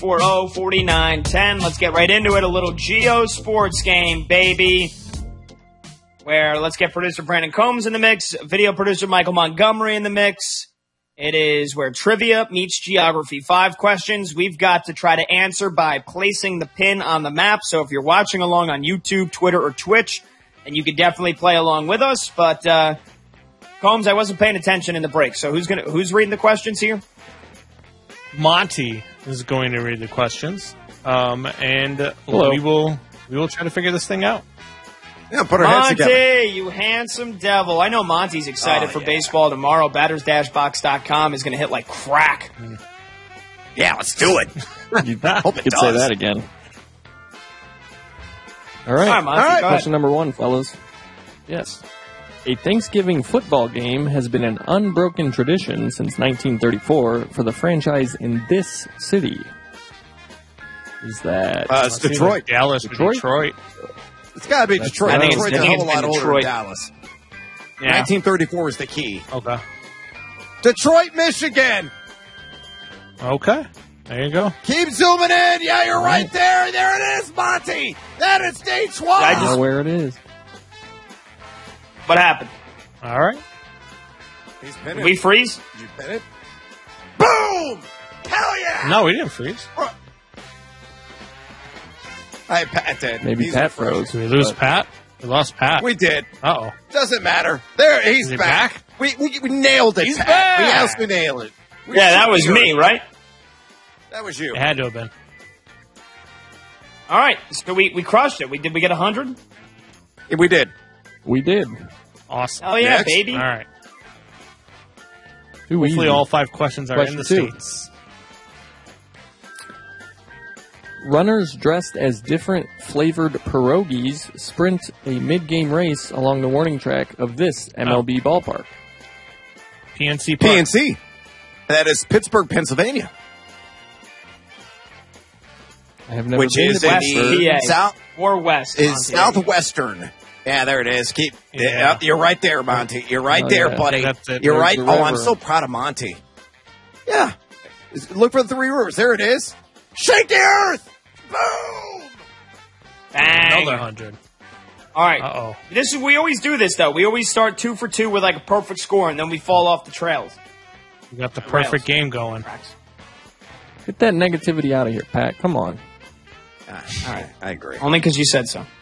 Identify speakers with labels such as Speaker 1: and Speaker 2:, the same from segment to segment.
Speaker 1: 240-4910. Let's get right into it. A little Geo Sports game, baby. Where let's get producer Brandon Combs in the mix, video producer Michael Montgomery in the mix. It is where trivia meets geography. 5 questions we've got to try to answer by placing the pin on the map. So if you're watching along on YouTube, Twitter, or Twitch, and you could definitely play along with us. But Combs, I wasn't paying attention in the break. So who's reading the questions here?
Speaker 2: Monty is going to read the questions, and we will try to figure this thing out.
Speaker 3: Yeah, put our heads together.
Speaker 1: Monty, you handsome devil. I know Monty's excited for baseball tomorrow. Batters-box.com is going to hit like crack.
Speaker 3: Yeah, let's do it.
Speaker 4: You could say that again. All right.
Speaker 1: Monty,
Speaker 4: Question number 1, fellas. Yes. A Thanksgiving football game has been an unbroken tradition since 1934 for the franchise in this city. Is that...
Speaker 3: it's Detroit.
Speaker 2: Dallas, Detroit.
Speaker 3: It's got to be Detroit.
Speaker 1: I think
Speaker 3: Detroit's
Speaker 1: it's
Speaker 3: a hell of a lot older
Speaker 1: Detroit.
Speaker 3: than Dallas.
Speaker 1: Yeah.
Speaker 3: 1934 is the key.
Speaker 2: Okay.
Speaker 3: Detroit, Michigan.
Speaker 2: Okay. There you go.
Speaker 3: Keep zooming in. Yeah, you're right there. There it is, Monty. That is Detroit.
Speaker 4: I don't know where it is.
Speaker 1: What happened?
Speaker 2: All right.
Speaker 3: He's pinned
Speaker 1: Did we freeze?
Speaker 3: Did you pin it? Boom! Hell yeah!
Speaker 2: No, we didn't freeze.
Speaker 3: Pat did.
Speaker 4: Maybe
Speaker 3: He's
Speaker 4: Pat
Speaker 3: the first.
Speaker 4: froze.
Speaker 2: Did we lose Pat? We lost Pat.
Speaker 3: We did.
Speaker 2: Uh-oh.
Speaker 3: Doesn't matter. There, he's
Speaker 2: Is he
Speaker 3: back. We nailed it,
Speaker 2: He's
Speaker 3: Pat.
Speaker 2: back.
Speaker 3: We absolutely nailed it.
Speaker 1: Yeah, that was me, right?
Speaker 3: That was you.
Speaker 2: It had to have been.
Speaker 1: All right. So we crushed it. Did we get 100?
Speaker 3: Yeah, we did.
Speaker 4: We did.
Speaker 2: Awesome.
Speaker 1: Oh, yeah,
Speaker 3: Next.
Speaker 1: baby.
Speaker 2: All right.
Speaker 4: Too
Speaker 2: Hopefully
Speaker 4: easy.
Speaker 2: all 5 questions are in the
Speaker 4: Question 2.
Speaker 2: States.
Speaker 4: Runners dressed as different flavored pierogies sprint a mid-game race along the warning track of this MLB ballpark.
Speaker 2: PNC Park.
Speaker 3: PNC. That is Pittsburgh, Pennsylvania.
Speaker 4: I have never
Speaker 3: Which
Speaker 4: been
Speaker 3: is
Speaker 4: to
Speaker 3: in
Speaker 4: Pittsburgh.
Speaker 3: the
Speaker 1: PA.
Speaker 3: south.
Speaker 1: Or west.
Speaker 3: Is
Speaker 1: Monty.
Speaker 3: southwestern. Yeah, there it is. Keep.
Speaker 2: Yeah.
Speaker 3: You're right there, Monty. You're right there,
Speaker 4: yeah.
Speaker 3: buddy.
Speaker 2: That's it.
Speaker 3: You're
Speaker 4: There's
Speaker 3: right.
Speaker 4: the
Speaker 3: Oh, I'm
Speaker 4: river.
Speaker 3: so proud of Monty. Yeah. Look for the 3 rivers. There it is. Shake the earth. Boom.
Speaker 1: Bang.
Speaker 2: Another 100.
Speaker 1: All right.
Speaker 2: Uh-oh.
Speaker 1: We always do this, though. We always start 2 for 2 with like a perfect score, and then we fall off the trails.
Speaker 2: We got the perfect game going.
Speaker 4: Get that negativity out of here, Pat. Come on.
Speaker 3: All right. I agree.
Speaker 1: Only because you said so.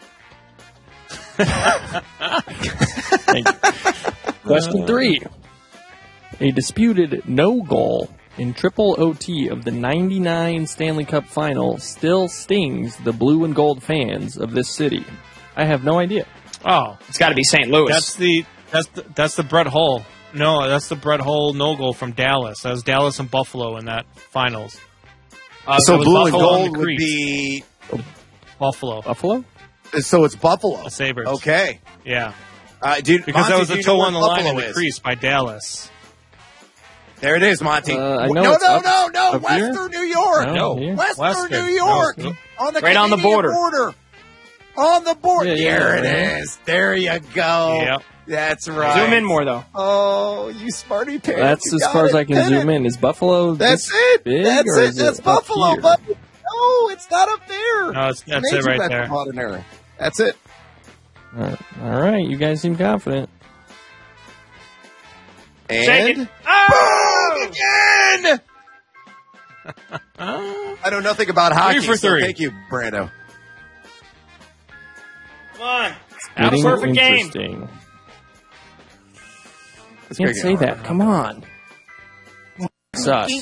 Speaker 4: Thank you. Question 3. A disputed no goal in triple OT of the 99 Stanley Cup final still stings the blue and gold fans of this city. I have no idea.
Speaker 2: Oh,
Speaker 1: It's got to be St. Louis.
Speaker 2: that's the Brett Hull. No, that's the Brett Hull no goal from Dallas. That was Dallas and Buffalo in that finals.
Speaker 3: So
Speaker 2: it was
Speaker 3: blue and
Speaker 2: Buffalo on
Speaker 3: gold
Speaker 2: the
Speaker 3: would
Speaker 2: crease.
Speaker 3: be.
Speaker 2: Buffalo.
Speaker 4: Buffalo?
Speaker 3: So it's Buffalo.
Speaker 2: The Sabres.
Speaker 3: Okay.
Speaker 2: Yeah.
Speaker 3: Monty,
Speaker 2: Because that was
Speaker 3: do
Speaker 2: a
Speaker 3: you
Speaker 2: toe
Speaker 3: know
Speaker 2: on the
Speaker 3: where
Speaker 2: line in
Speaker 3: Buffalo
Speaker 2: the
Speaker 3: is?
Speaker 2: crease by Dallas.
Speaker 3: There it is, Monty.
Speaker 4: I know
Speaker 3: no,
Speaker 4: it's
Speaker 3: no,
Speaker 4: up-
Speaker 3: no, no.
Speaker 4: up here?
Speaker 3: Western New York.
Speaker 4: No, here.
Speaker 3: Western New York.
Speaker 2: No.
Speaker 3: On the
Speaker 1: Right on the
Speaker 3: Canadian
Speaker 1: border.
Speaker 3: On the border.
Speaker 4: Yeah,
Speaker 3: there it
Speaker 4: yeah.
Speaker 3: is. There you go.
Speaker 2: Yep.
Speaker 3: That's right.
Speaker 1: Zoom in more, though.
Speaker 3: Oh, you smarty pants.
Speaker 4: That's
Speaker 3: You
Speaker 4: as
Speaker 3: got
Speaker 4: far as
Speaker 3: it.
Speaker 4: I can
Speaker 3: Hit
Speaker 4: zoom
Speaker 3: it.
Speaker 4: in. Is Buffalo
Speaker 3: That's
Speaker 4: this
Speaker 3: it.
Speaker 4: big,
Speaker 3: That's
Speaker 4: or
Speaker 3: it.
Speaker 4: is
Speaker 3: That's
Speaker 4: up
Speaker 3: Buffalo,
Speaker 4: here?
Speaker 3: buddy. No, it's not up there.
Speaker 2: No, that's it
Speaker 3: Major
Speaker 2: right there.
Speaker 3: metropolitan area. That's it.
Speaker 4: All right, you guys seem confident.
Speaker 3: And
Speaker 1: Shake it. Oh!
Speaker 3: boom again. I know nothing about hockey.
Speaker 2: 3 for
Speaker 3: so
Speaker 2: 3.
Speaker 3: thank you, Brando.
Speaker 1: Come on.
Speaker 4: Getting
Speaker 1: a perfect game.
Speaker 4: interesting.
Speaker 3: It's
Speaker 4: Can't
Speaker 3: big
Speaker 4: say
Speaker 3: hour.
Speaker 4: that. Come on. Sus.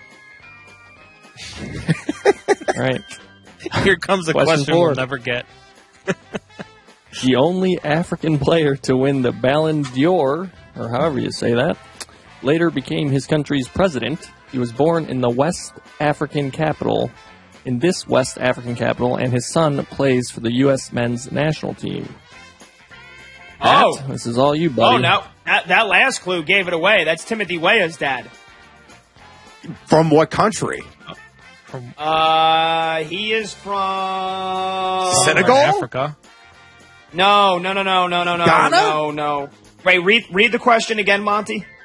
Speaker 4: All right.
Speaker 2: Here comes a
Speaker 4: Question
Speaker 2: question
Speaker 4: 4.
Speaker 2: we'll never get.
Speaker 4: The only African player to win the Ballon d'Or, or however you say that, later became his country's president. He was born in the West African capital, and his son plays for the U.S. men's national team. Pat,
Speaker 1: Oh.
Speaker 4: this is all you, buddy.
Speaker 1: Oh, no. That last clue gave it away. That's Timothy Weah's dad.
Speaker 3: From what country?
Speaker 1: He is from
Speaker 3: Senegal?
Speaker 2: Africa.
Speaker 1: No.
Speaker 3: Ghana?
Speaker 1: No. Wait, read the question again, Monty.